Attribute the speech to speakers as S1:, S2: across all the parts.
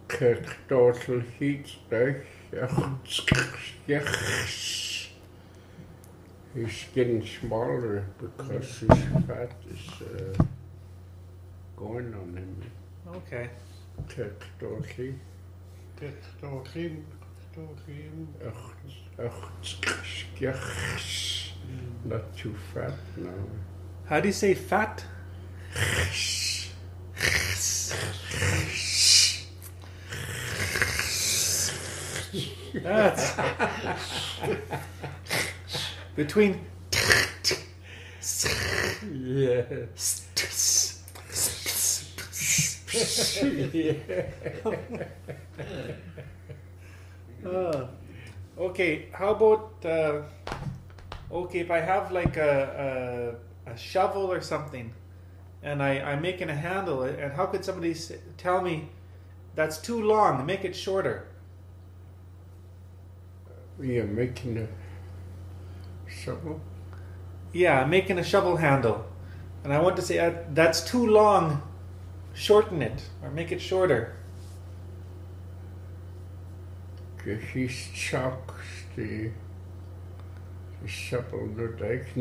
S1: total heat he's getting smaller because his fat is going on him.
S2: Okay.
S1: Not too fat now.
S2: How do you say fat? That's between
S1: Yeah.
S2: Okay, how about okay, if I have like a shovel or something and I'm making a handle, and how could somebody tell me that's too long, make it shorter?
S1: You're making a shovel?
S2: Yeah, I'm making a shovel handle and I want to say that's too long, shorten it or make it shorter.
S1: He's chalks the shovel wird eigentlich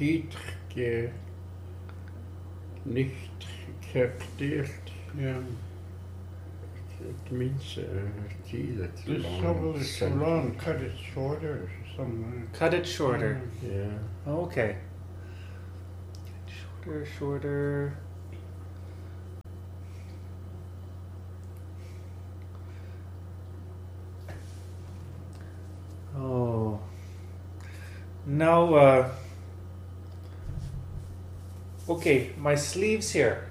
S1: nicht gekriegt.
S3: Yeah.
S1: It means that's
S3: This
S1: long.
S3: shovel is too long, cut it shorter or something.
S2: Cut it shorter.
S1: Yeah.
S2: Okay. Shorter. Oh. Now, okay, my sleeves here.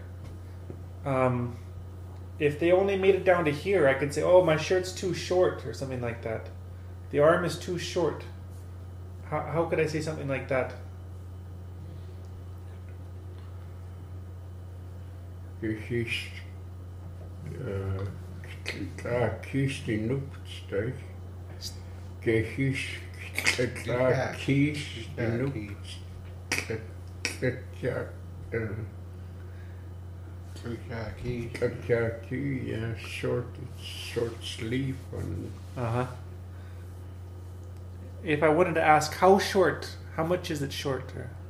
S2: If they only made it down to here, I could say, oh, my shirt's too short or something like that. The arm is too short. How could I say something like that?
S1: He's kies die noepsteeg. Kies die noepsteeg. Yeah, short sleeve one.
S2: If I wanted to ask how short, how much is it short?